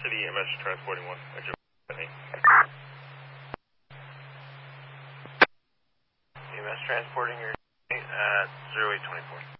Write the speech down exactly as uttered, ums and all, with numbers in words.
City E M S transporting one. Extra E M S transporting your at zero eight twenty-four.